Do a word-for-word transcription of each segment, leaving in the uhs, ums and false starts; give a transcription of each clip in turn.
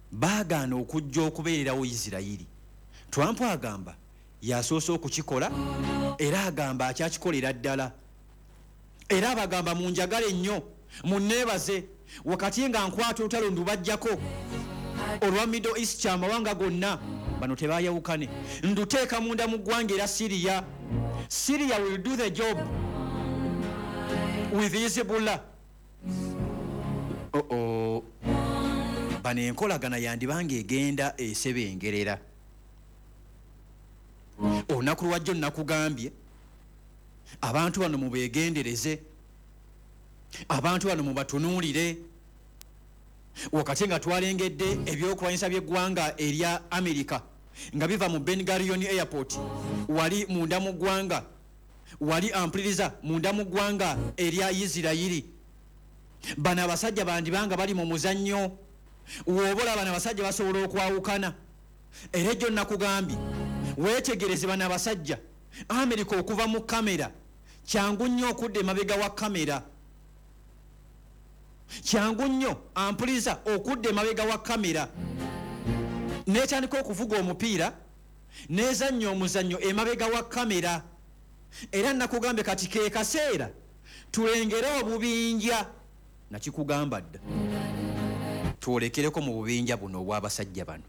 baagaana okujja okubeererawo Isirayiri. Trump agamba yasoose okukikola era agamba akyakikolera ddala. Era abagamba munjagale nnyo munneebaze wakati nga nkwata olutalo ndubajjako olwa Middle East kyamawanga gonna bano tebayawukane nduteeka munda mu ggwanga era Syria. Syria will do the job with Hezbollah. Oh oh. Bano enkolagana yandibanga egenda esebengerera. Olunaku lwajjo nakugambye abantu bano mubeegendereze, abantu bano mubatunuulire wakati nga twalengedde ebyokulwanyisa by'eggwanga erya Amerika nga biva mu Ben Gurion Airport wali munda mu ggwanga, wali ampuliriza munda mu ggwanga erya Isirayiri. Bano abasajja bandibanga bali mu muzannyo woobola bano abasajja basobola okwawukana. Era ejjo nakugambye weetegereze bano abasajja Amerika okuva mu kamera kyangu nnyo okudda emabega wa kamera, kyangu nnyo ampuliza okudda emabega wa kamera n'etandika okuvuga omupiira n'ezannya omuzannyo emabega wa kamera. Era nakugambe kati ke kaseera tulengere obubinja, nakikugamba dda twolekereko mu bubinja buno obw'abasajja bano.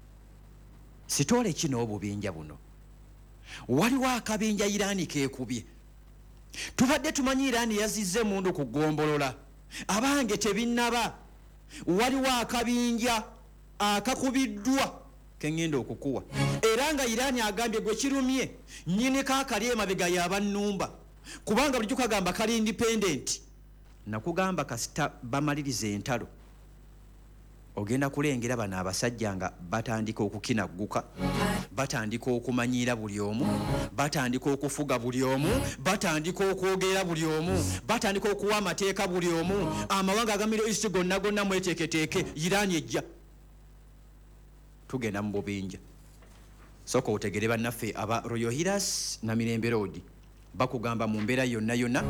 Sitole kino obubinja buno waliwo akabinja Irani keekubye. Tubadde tumanyi Irani yazizze mundu ku ggombolola abange tebinnaba. Waliwo akabinja akakubiddwa kengenda okukuwa era nga Irani agambye gwe kirumye nnyini kaakali emabega y'abannumba kubanga bulijjo kagamba kali independent. Nakugamba kasita bamaliriza entalo ogenda kulengera bano abasajja nga batandika okukinagguka, batandika okumanyiira buli omu, batandika okufuga buli omu, batandika okwogera buli omu, batandika okuwa amateeka buli omu. Amawanga aga Middle East gonna gonna mweteeketeeke Irani ejja. Tugenda mu bubinja. Soko otegere bannaffe aba Royal Hiras na Mirembe Road bakugamba mu mbeera yonna yonna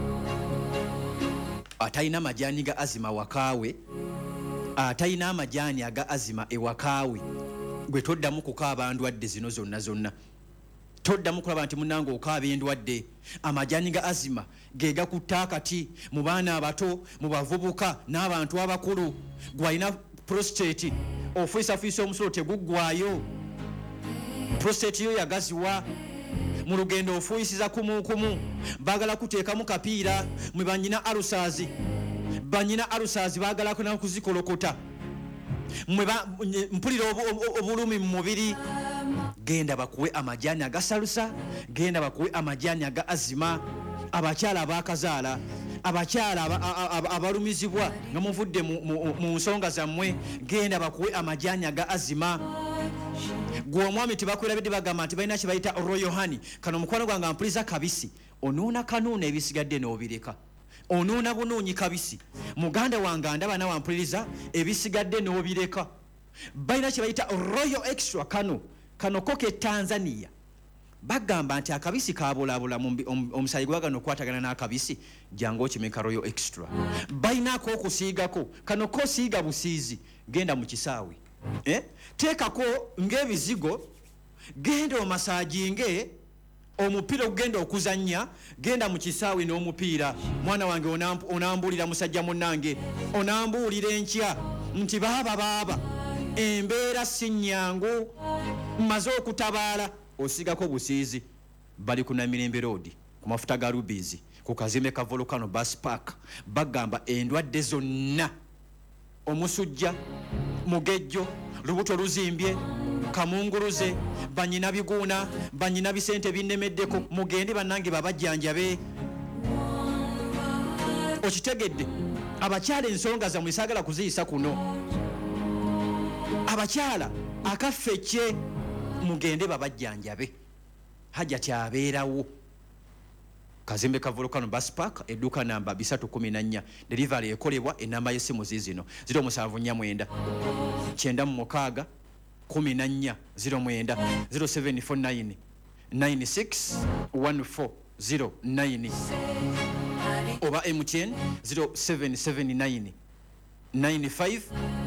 atayina majaani ga azima wakaawe, atayina amajaani aga azima ewakaawe gwe toddamu kukaaba ndwadde zino zonna zonna. Toddamu kulaba nti munange okaaba endwadde. Amajaani ga azima ge gakutta akati mu baana abato, mu bavubuka n'abantu abakulu. Gwalina prostate ofuisafuisa omusulo teguggwayo, prostate yo yagaziwa mu lugendo ofuisiza kumukumu, baagala kuteekamu kapiira. Mwe banyina alusazi, banyina alusazi baagala kuna kuzikolokota, mwe mpulira obulumi mu mubiri. Genda bakuwe amajaani agasalusa, genda bakuwe amajaani aga azima. Abakyala abakazaala, abakyala abalumizibwa nga muvudde mu nsonga zammwe, genda bakuwe amajaani aga azima. Gwe omwami tebakwera bagamba nti balina kye bayita Royal Honey. Kano mukwano gwange ampuliza kabisi onuuna kanuuna ebisigadde n'obireka, onuuna bunuunyi kabisi. Muganda wange andaba nawe ampuliriza ebisigadde n'obireka. Balina kye bayita Royal Extra. Kano kano koke Tanzania bagamba nti akabisi kaabulabula omusayi gwagano okwatagana n'akabisi jangu okimeka Royal Extra. Balinaako okusiigako kano ko siiga busiizi, genda mu kisaawe eh? Teekako ng'ebizigo, genda omasaajinge omupiira ogenda okuzannya, genda mu kisaawe n'omupiira. Mwana wange onambuulira musajja munnange, onambuulira enkya nti baaba baaba embeera si nnyangu, mmaze okutabaala. Osigako busiizi. Bali ku Namirembe Road ku mafuta ga Rubies ku kazimbe ka Volcano Bus Park. Bagamba endwadde zonna, omusujja, mugejjo, lubuto luzimbye, kamunguluze, banyina biguuna, banyina bisente binnemeddeko, mugende bannange babajjanjabe. Okitegedde abakyala ensonga zammwe saagala kuziyisa kuno. Abakyala akaffecce mugende babajjanjabe. Hajati abeerawo. Kazimbe ka Volcano Bus Park, edduuka namba bisatu kumi na nnya. Delivery ekolebwa, enamba y'essimu ziizino ziro musanvu nnya mwenda kyenda mu mukaaga kumi na nnya ziro mwenda zero seven four nine nine six one four zero nine oba M T N zero seven seven nine nine five